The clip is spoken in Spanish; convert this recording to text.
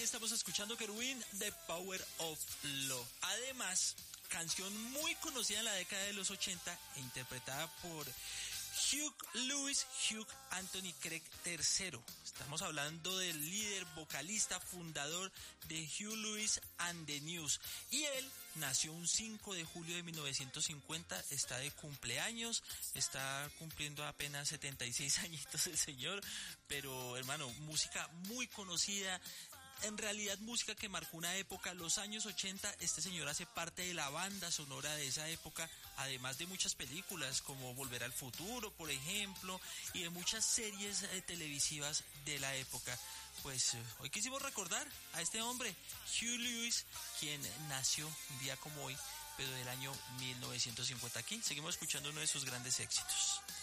estamos escuchando Querubín, The Power of Love. Además, canción muy conocida en la década de los 80 e interpretada por Hugh Lewis, Hugh Anthony Craig III. Estamos hablando del líder, vocalista, fundador de Hugh Lewis and the News. Y él nació un 5 de julio de 1950, está de cumpleaños, está cumpliendo apenas 76 añitos el señor, pero hermano, música muy conocida. En realidad música que marcó una época, los años 80, este señor hace parte de la banda sonora de esa época, además de muchas películas como Volver al Futuro, por ejemplo, y de muchas series televisivas de la época. Pues hoy quisimos recordar a este hombre, Hugh Lewis, quien nació un día como hoy, pero del año 1950. Aquí seguimos escuchando uno de sus grandes éxitos.